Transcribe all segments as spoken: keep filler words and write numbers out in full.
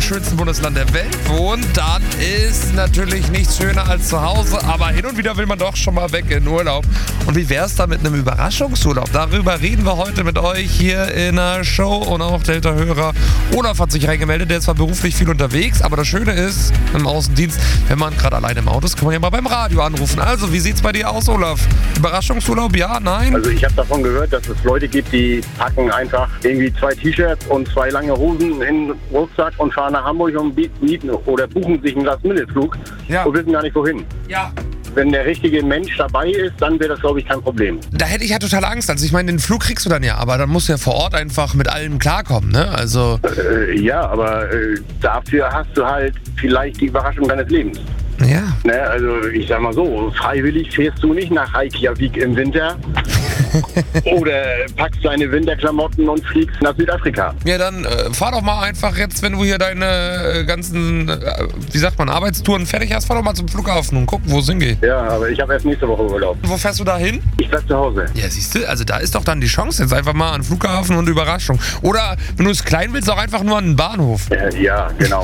schönsten Bundesland der Welt wohnt, dann ist natürlich nichts schöner als zu Hause, aber hin und wieder will man doch schon mal weg in Urlaub. Und wie wär's da mit einem Überraschungsurlaub? Darüber reden wir heute mit euch hier in der Show und auch der Hörer Olaf hat sich reingemeldet, der ist zwar beruflich viel unterwegs, aber das Schöne ist, im Außendienst, wenn man gerade alleine im Auto ist, kann man ja mal beim Radio anrufen. Also, wie sieht's bei dir aus, Olaf? Überraschungsurlaub, ja, nein? Also ich habe davon gehört, dass es Leute gibt, die packen einfach irgendwie zwei T-Shirts und zwei lange Hosen in den Rucksack und fahren nach Hamburg und mieten oder buchen sich einen Last-Minute-Flug Ja. und wissen gar nicht wohin. Ja. Wenn der richtige Mensch dabei ist, dann wäre das, glaube ich, kein Problem. Da hätte ich ja total Angst. Also ich meine, den Flug kriegst du dann ja, aber dann musst du ja vor Ort einfach mit allem klarkommen, ne? Also... Äh, ja, aber äh, dafür hast du halt vielleicht die Überraschung deines Lebens. Ja. Ne, also ich sag mal so, freiwillig fährst du nicht nach Reykjavik im Winter oder packst deine Winterklamotten und fliegst nach Südafrika. Ja, dann äh, fahr doch mal einfach jetzt, wenn du hier deine äh, ganzen, äh, wie sagt man, Arbeitstouren fertig hast, fahr doch mal zum Flughafen und guck, wo es hingeht. Ja, aber ich habe erst nächste Woche Urlaub. Wo fährst du da hin? Ich bleib zu Hause. Ja, siehst du, also da ist doch dann die Chance jetzt einfach mal an den Flughafen und Überraschung. Oder, wenn du es klein willst, auch einfach nur an den Bahnhof. Äh, ja, genau.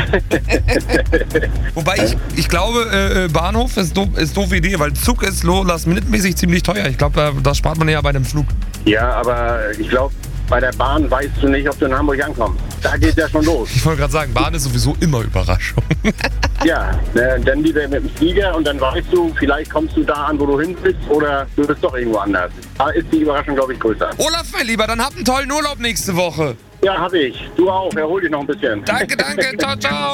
Wobei ich, ich glaube, äh, Bahnhof ist doof, ist doofe Idee, weil Zug ist last-minute-mäßig ziemlich teuer. Ich glaube, da, das spart man ja bei einem Flug. Ja, aber ich glaube, bei der Bahn weißt du nicht, ob du in Hamburg ankommst. Da geht ja schon los. Ich wollte gerade sagen, Bahn ist sowieso immer Überraschung. Ja, ne, dann lieber mit dem Flieger und dann weißt du, vielleicht kommst du da an, wo du hin bist oder du bist doch irgendwo anders. Da ist die Überraschung, glaube ich, größer. Olaf, mein Lieber, dann habt einen tollen Urlaub nächste Woche. Ja, hab ich. Du auch. Erhol dich noch ein bisschen. Danke, danke. Ciao, ciao.